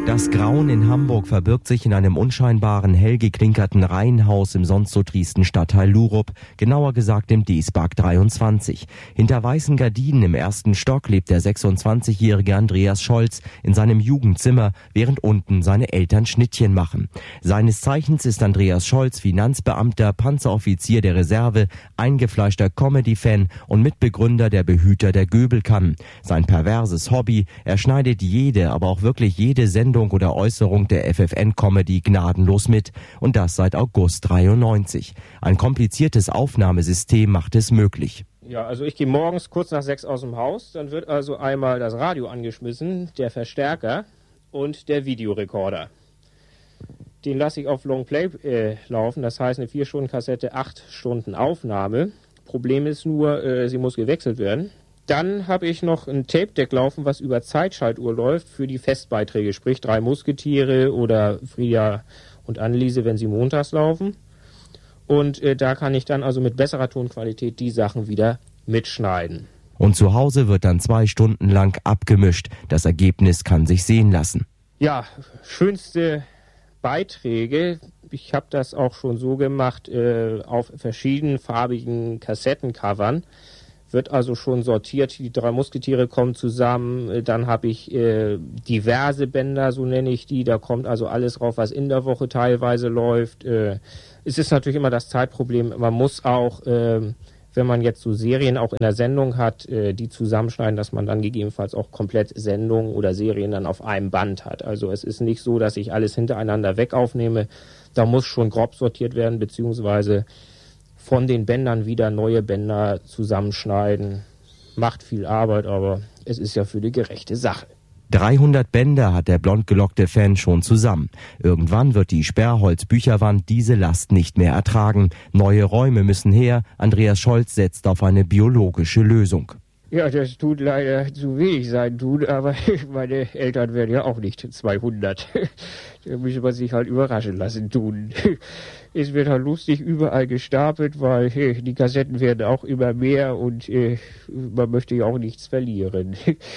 Das Grauen in Hamburg verbirgt sich in einem unscheinbaren, hell geklinkerten Reihenhaus im sonst so tristen Stadtteil Lurup, genauer gesagt im Diesbag 23. Hinter weißen Gardinen im ersten Stock lebt der 26-jährige Andreas Scholz in seinem Jugendzimmer, während unten seine Eltern Schnittchen machen. Seines Zeichens ist Andreas Scholz Finanzbeamter, Panzeroffizier der Reserve, eingefleischter Comedy-Fan und Mitbegründer der Behüter der Göbelkamm. Sein perverses Hobby: er schneidet jede, aber auch wirklich jede Sendung oder Äußerung der FFN-Comedy gnadenlos mit, und das seit August 93. Ein kompliziertes Aufnahmesystem macht es möglich. Ja, also ich gehe morgens kurz nach 6 aus dem Haus, dann wird also einmal das Radio angeschmissen, der Verstärker und der Videorekorder. Den lasse ich auf Longplay laufen, das heißt eine 4-Stunden-Kassette, 8 Stunden Aufnahme. Problem ist nur, sie muss gewechselt werden. Dann habe ich noch ein Tape-Deck laufen, was über Zeitschaltuhr läuft für die Festbeiträge, sprich 3 Musketiere oder Frieda und Anneliese, wenn sie montags laufen. Und da kann ich dann also mit besserer Tonqualität die Sachen wieder mitschneiden. Und zu Hause wird dann 2 Stunden lang abgemischt. Das Ergebnis kann sich sehen lassen. Ja, schönste Beiträge. Ich habe das auch schon so gemacht auf verschiedenfarbigen Kassettencovern. Wird also schon sortiert, die 3 Musketiere kommen zusammen, dann habe ich diverse Bänder, so nenne ich die, da kommt also alles drauf, was in der Woche teilweise läuft. Es ist natürlich immer das Zeitproblem, man muss auch, wenn man jetzt so Serien auch in der Sendung hat, die zusammenschneiden, dass man dann gegebenenfalls auch komplett Sendungen oder Serien dann auf einem Band hat. Also es ist nicht so, dass ich alles hintereinander weg aufnehme, da muss schon grob sortiert werden, beziehungsweise von den Bändern wieder neue Bänder zusammenschneiden. Macht viel Arbeit, aber es ist ja für die gerechte Sache. 300 Bänder hat der blondgelockte Fan schon zusammen. Irgendwann wird die Sperrholz-Bücherwand diese Last nicht mehr ertragen. Neue Räume müssen her. Andreas Scholz setzt auf eine biologische Lösung. Ja, das tut leider zu wenig sein tun, aber meine Eltern werden ja auch nicht 200. Da müssen wir sich halt überraschen lassen tun. Es wird halt lustig überall gestapelt, weil die Kassetten werden auch immer mehr und man möchte ja auch nichts verlieren.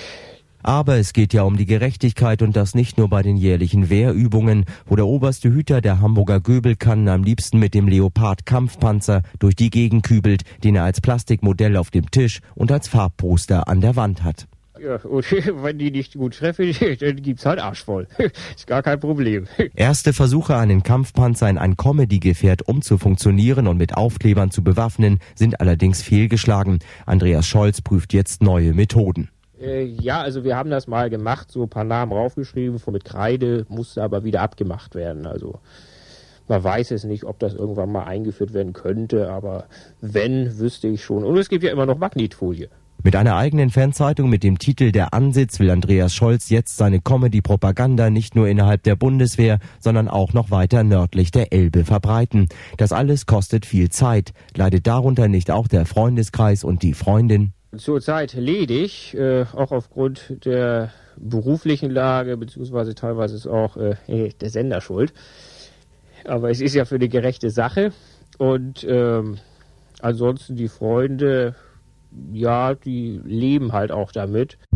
Aber es geht ja um die Gerechtigkeit, und das nicht nur bei den jährlichen Wehrübungen, wo der oberste Hüter der Hamburger Göbelkamm am liebsten mit dem Leopard-Kampfpanzer durch die Gegend kübelt, den er als Plastikmodell auf dem Tisch und als Farbposter an der Wand hat. Ja, und wenn die nicht gut treffen, dann gibt's halt Arsch voll. Ist gar kein Problem. Erste Versuche, einen Kampfpanzer in ein Comedy-Gefährt umzufunktionieren und mit Aufklebern zu bewaffnen, sind allerdings fehlgeschlagen. Andreas Scholz prüft jetzt neue Methoden. Ja, also wir haben das mal gemacht, so ein paar Namen raufgeschrieben, mit Kreide, musste aber wieder abgemacht werden. Also man weiß es nicht, ob das irgendwann mal eingeführt werden könnte, aber wenn, wüsste ich schon. Und es gibt ja immer noch Magnetfolie. Mit einer eigenen Fanzeitung mit dem Titel Der Ansitz will Andreas Scholz jetzt seine Comedy-Propaganda nicht nur innerhalb der Bundeswehr, sondern auch noch weiter nördlich der Elbe verbreiten. Das alles kostet viel Zeit. Leidet darunter nicht auch der Freundeskreis und die Freundin? Zurzeit ledig, auch aufgrund der beruflichen Lage, beziehungsweise teilweise ist auch der Sender schuld. Aber es ist ja für eine gerechte Sache. Und ansonsten die Freunde, ja, die leben halt auch damit.